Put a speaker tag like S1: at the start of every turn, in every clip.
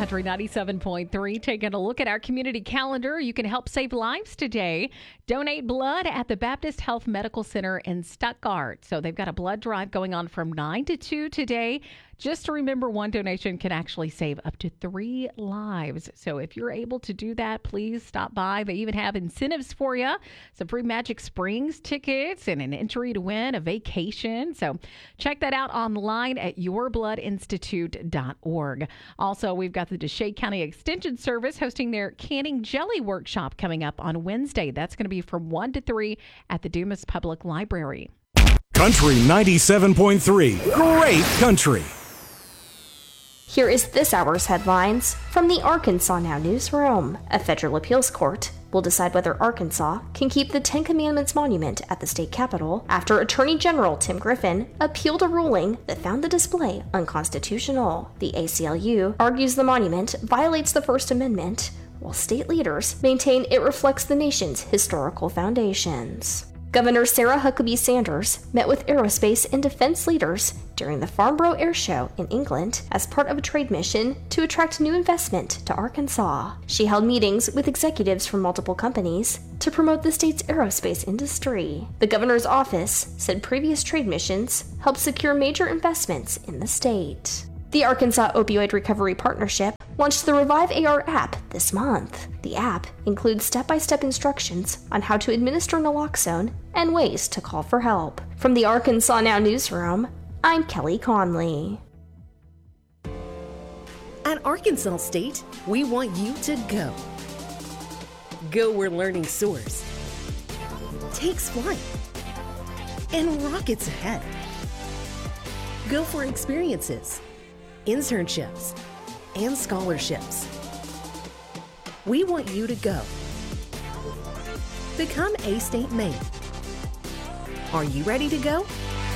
S1: Country 97.3. Taking a look at our community calendar. You can help save lives today. Donate blood at the Baptist Health Medical Center in Stuttgart. So they've got a blood drive going on from 9 to 2 today. Just to remember, one donation can actually save up to 3 lives. So if you're able to do that, please stop by. They even have incentives for you. Some free Magic Springs tickets and an entry to win a vacation. So check that out online at yourbloodinstitute.org. Also, we've got the Deshay County Extension Service hosting their canning jelly workshop coming up on Wednesday. That's going to be from 1 to 3 at the Dumas Public Library.
S2: Country 97.3. Great country.
S3: Here is this hour's headlines from the Arkansas Now newsroom. A federal appeals court will decide whether Arkansas can keep the Ten Commandments monument at the state capitol after Attorney General Tim Griffin appealed a ruling that found the display unconstitutional. The ACLU argues the monument violates the First Amendment, while state leaders maintain it reflects the nation's historical foundations. Governor Sarah Huckabee Sanders met with aerospace and defense leaders during the Farnborough Air Show in England as part of a trade mission to attract new investment to Arkansas. She held meetings with executives from multiple companies to promote the state's aerospace industry. The governor's office said previous trade missions helped secure major investments in the state. The Arkansas Opioid Recovery Partnership launched the Revive AR app this month. The app includes step-by-step instructions on how to administer naloxone and ways to call for help. From the Arkansas Now newsroom, I'm Kelly Conley.
S4: At Arkansas State, we want you to go. Go where learning soars, takes flight, and rockets ahead. Go for experiences, internships, and scholarships. We want you to go. Become A-State Maine. Are you ready to go?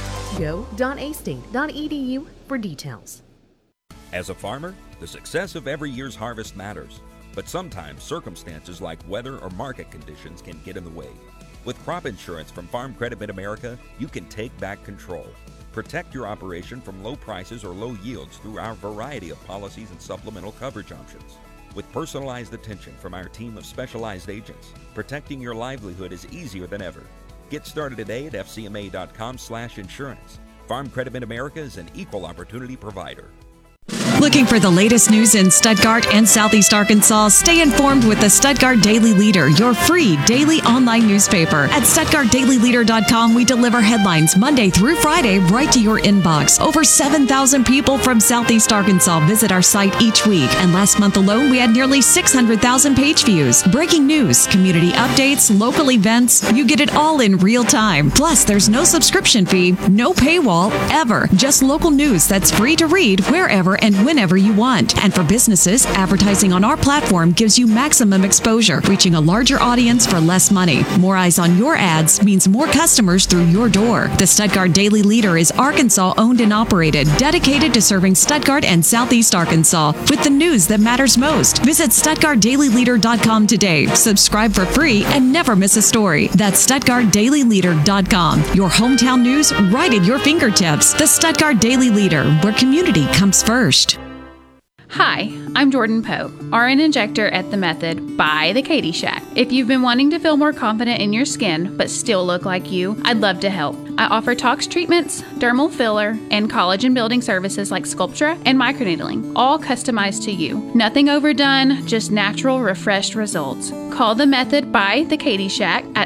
S4: Go.astate.edu for details.
S5: As a farmer, the success of every year's harvest matters, but sometimes circumstances like weather or market conditions can get in the way. With crop insurance from Farm Credit Mid-America, you can take back control. Protect your operation from low prices or low yields through our variety of policies and supplemental coverage options. With personalized attention from our team of specialized agents, protecting your livelihood is easier than ever. Get started today at fcma.com/insurance. Farm Credit Mid-America is an equal opportunity provider.
S6: Looking for the latest news in Stuttgart and Southeast Arkansas? Stay informed with the Stuttgart Daily Leader, your free daily online newspaper. At StuttgartDailyLeader.com, we deliver headlines Monday through Friday right to your inbox. Over 7,000 people from Southeast Arkansas visit our site each week. And last month alone, we had nearly 600,000 page views. Breaking news, community updates, local events, you get it all in real time. Plus, there's no subscription fee, no paywall, ever. Just local news that's free to read wherever and whenever you want. And for businesses, advertising on our platform gives you maximum exposure, reaching a larger audience for less money. More eyes on your ads means more customers through your door. The Stuttgart Daily Leader is Arkansas owned and operated, dedicated to serving Stuttgart and Southeast Arkansas with the news that matters most. Visit StuttgartDailyLeader.com today. Subscribe for free and never miss a story. That's StuttgartDailyLeader.com. Your hometown news right at your fingertips. The Stuttgart Daily Leader, where community comes first.
S7: Hi, I'm Jordan Pope, RN injector at The Method by the Katie Shack. If you've been wanting to feel more confident in your skin but still look like you, I'd love to help. I offer tox treatments, dermal filler, and collagen building services like Sculptra and microneedling, all customized to you. Nothing overdone, just natural, refreshed results. Call The Method by the Katie Shack at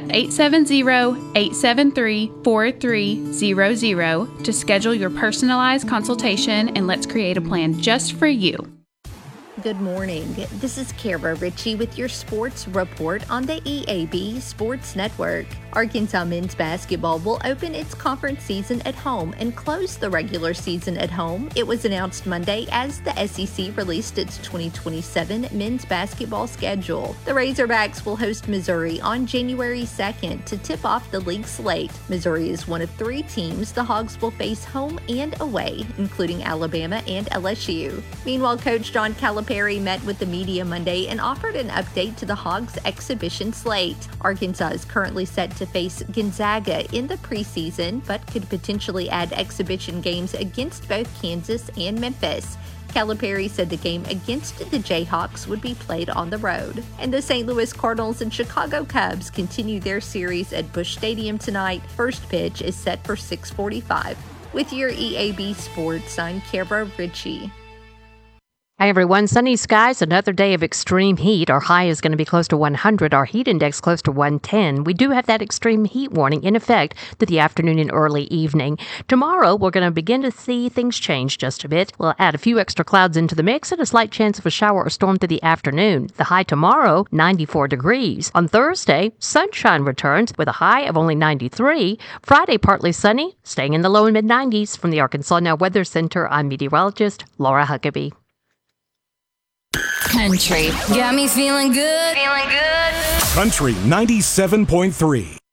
S7: 870-873-4300 to schedule your personalized consultation, and let's create a plan just for you.
S8: Good morning. This is Kara Ritchie with your sports report on the EAB Sports Network. Arkansas men's basketball will open its conference season at home and close the regular season at home. It was announced Monday as the SEC released its 2027 men's basketball schedule. The Razorbacks will host Missouri on January 2nd to tip off the league slate. Missouri is one of 3 teams the Hogs will face home and away, including Alabama and LSU. Meanwhile, Coach John Calipari met with the media Monday and offered an update to the Hogs exhibition slate. Arkansas is currently set to face Gonzaga in the preseason, but could potentially add exhibition games against both Kansas and Memphis. Calipari said the game against the Jayhawks would be played on the road. And the St. Louis Cardinals and Chicago Cubs continue their series at Busch Stadium tonight. First pitch is set for 6:45. With your EAB Sports, I'm Kara Ritchie.
S9: Hi, everyone. Sunny skies, another day of extreme heat. Our high is going to be close to 100. Our heat index close to 110. We do have that extreme heat warning in effect through the afternoon and early evening. Tomorrow, we're going to begin to see things change just a bit. We'll add a few extra clouds into the mix and a slight chance of a shower or storm through the afternoon. The high tomorrow, 94 degrees. On Thursday, sunshine returns with a high of only 93. Friday, partly sunny, staying in the low and mid-90s. From the Arkansas Now Weather Center, I'm meteorologist Laura Huckabee.
S10: Country. Got me feeling good.
S2: Country 97.3.